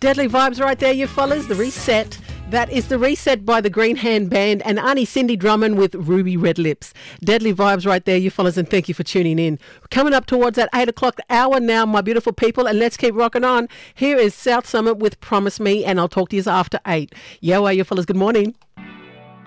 Deadly vibes right there, you fellas. The Reset. That is The Reset by the Green Hand Band and Auntie Cindy Drummond with Ruby Red Lips. Deadly vibes right there, you fellas, and thank you for tuning in. Coming up towards that 8 o'clock hour now, my beautiful people, and let's keep rocking on. Here is South Summit with Promise Me, and I'll talk to you after 8. Yo, you fellas, good morning.